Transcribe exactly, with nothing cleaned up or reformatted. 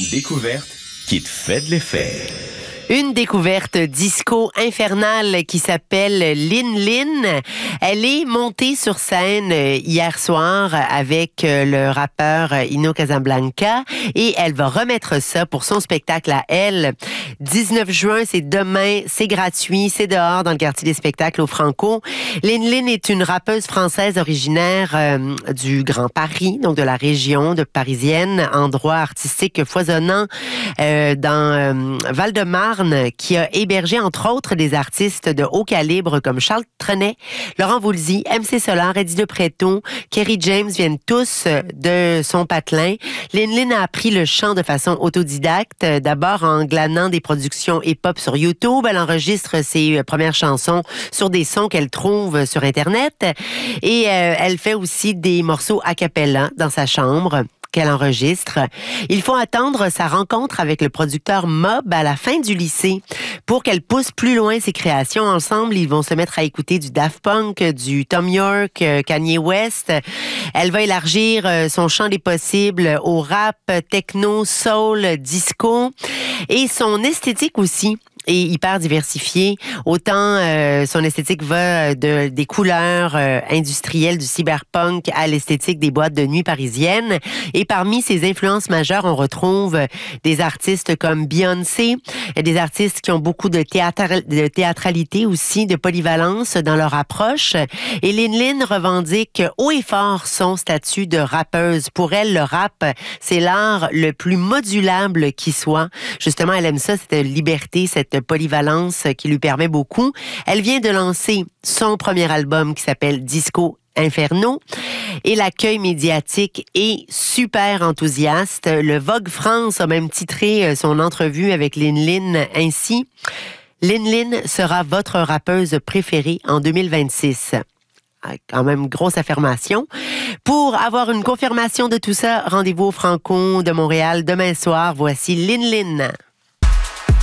découverte qui te fait de l'effet. Une découverte disco infernale qui s'appelle Lin Lin. Elle est montée sur scène hier soir avec le rappeur Ino Casablanca et elle va remettre ça pour son spectacle à elle. dix-neuf juin, c'est demain, c'est gratuit, c'est dehors dans le quartier des spectacles au Franco. Lin Lin est une rappeuse française originaire euh, du Grand Paris, donc de la région de parisienne, endroit artistique foisonnant euh, dans euh, Val-de-Marne, qui a hébergé, entre autres, des artistes de haut calibre comme Charles Trenet, Laurent Voulzy, M C Solar, Eddie De Pretto, Kerry James viennent tous de son patelin. Lin Lin a appris le chant de façon autodidacte, d'abord en glanant des productions hip-hop sur YouTube. Elle enregistre ses premières chansons sur des sons qu'elle trouve sur Internet et euh, elle fait aussi des morceaux a cappella dans sa chambre qu'elle enregistre. Il faut attendre sa rencontre avec le producteur Mob à la fin du lycée pour qu'elle pousse plus loin ses créations. Ensemble, ils vont se mettre à écouter du Daft Punk, du Thom Yorke, Kanye West. Elle va élargir son champ des possibles au rap, techno, soul, disco et son esthétique aussi est hyper diversifiée. Autant euh, son esthétique va de des couleurs euh, industrielles du cyberpunk à l'esthétique des boîtes de nuit parisiennes. Et parmi ses influences majeures, on retrouve des artistes comme Beyoncé, des artistes qui ont beaucoup de, théâtra- de théâtralité aussi, de polyvalence dans leur approche. Et Lin Lin revendique haut et fort son statut de rappeuse. Pour elle, le rap, c'est l'art le plus modulable qui soit. Justement, elle aime ça, cette liberté, cette polyvalence qui lui permet beaucoup. Elle vient de lancer son premier album qui s'appelle Disco Inferno et l'accueil médiatique est super enthousiaste. Le Vogue France a même titré son entrevue avec Lin Lin ainsi: Lin Lin sera votre rappeuse préférée en deux mille vingt-six. Quand même, grosse affirmation. Pour avoir une confirmation de tout ça, rendez-vous au Franco de Montréal demain soir. Voici Lin Lin.